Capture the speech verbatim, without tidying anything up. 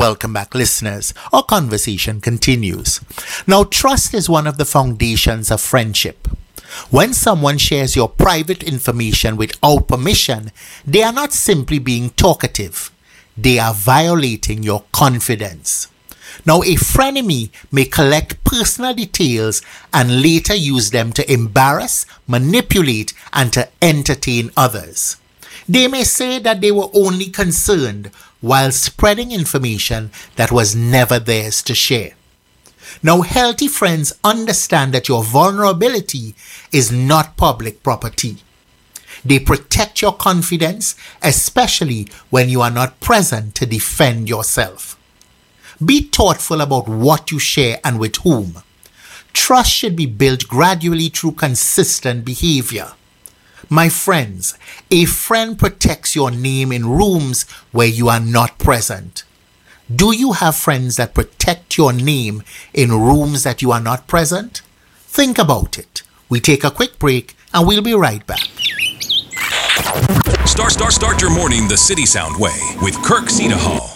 Welcome back, listeners. Our conversation continues. Now, trust is one of the foundations of friendship. When someone shares your private information without permission, they are not simply being talkative. They are violating your confidence. Now, a frenemy may collect personal details and later use them to embarrass, manipulate, and to entertain others. They may say that they were only concerned while spreading information that was never theirs to share. Now, healthy friends understand that your vulnerability is not public property. They protect your confidence, especially when you are not present to defend yourself. Be thoughtful about what you share and with whom. Trust should be built gradually through consistent behavior. My friends, a friend protects your name in rooms where you are not present. Do you have friends that protect your name in rooms that you are not present? Think about it. We take a quick break and we'll be right back. Start, start, start your morning the City Sound way with Kirk Cedar Hall.